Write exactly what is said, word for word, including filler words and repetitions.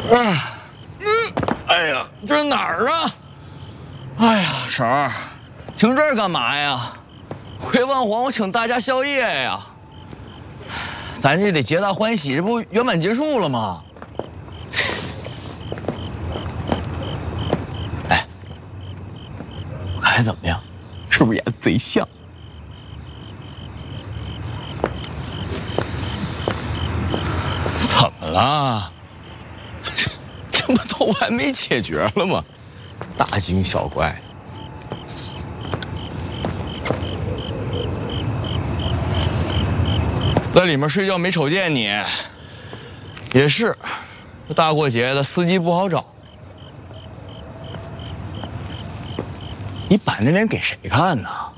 嗯，哎呀，这是哪儿啊？哎呀，婶儿，请这儿干嘛呀？回万皇，我请大家宵夜呀。咱这得皆大欢喜，这不圆满结束了吗？哎，我看怎么样？是不是演的贼像？怎么了？这这不都完美解决了吗？大惊小怪。在里面睡觉没瞅见你，也是，大过节的司机不好找。你板着脸给谁看呢？